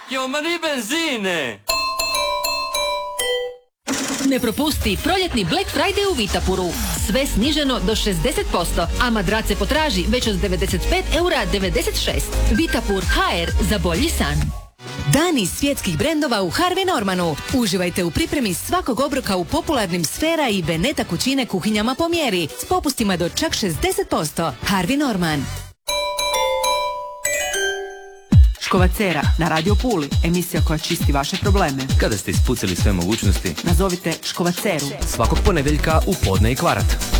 Jo, ma ni benzine! Ne propusti proljetni Black Friday u Vitapuru. Sve sniženo do 60%, a madrace potraži već od 95,96 €. Vitapur HR za bolji san. Dani svjetskih brendova u Harvey Normanu. Uživajte u pripremi svakog obroka u popularnim Sfera i Veneta kućine kuhinjama po mjeri s popustima do čak 60%. Harvey Norman. Škovacera na Radio Puli, emisija koja čisti vaše probleme. Kada ste ispucali sve mogućnosti, nazovite Škovaceru. Svakog ponedjeljka u podne i kvart.